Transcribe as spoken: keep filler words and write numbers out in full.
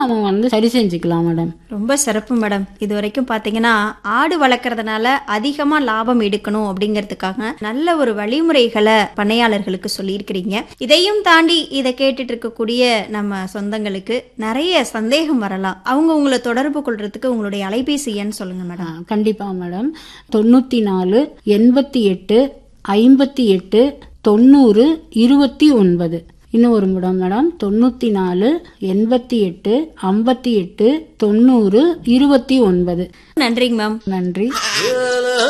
அவன் வந்து சரி செஞ்சுக்கலாம் மேடம். ரொம்ப சிறப்பு மேடம். இது வரைக்கும் பாத்தீங்கன்னா ஆடு வளர்க்கறதுனால அதிகமா லாபம் எடுக்கணும் அப்படிங்கறதுக்காக நல்ல ஒரு வழிமுறைகளை பண்ணையாளர்களுக்கு சொல்லியிருக்கிறீங்க. இதையும் தாண்டி இதை கேட்டுட்டு இருக்கக்கூடிய நம்ம சொந்தங்களுக்கு நிறைய சந்தேகம் வரலாம். அவங்க உங்களை தொடர்பு கொள்றதுக்கு உங்களுடைய அலைபேசி எண் சொல்லுங்க மேடம். கண்டிப்பா மேடம். தொண்ணூத்தி நாலு எண்பத்தி எட்டு ஐம்பத்தி எட்டு தொண்ணூறு இருபத்தி ஒன்பது. இன்னும் ஒரு முடம் மேடம். தொண்ணூத்தி நாலு எண்பத்தி எட்டு ஐம்பத்தி எட்டு தொண்ணூறு இருபத்தி ஒன்பது. நன்றிங்க மேம். நன்றி.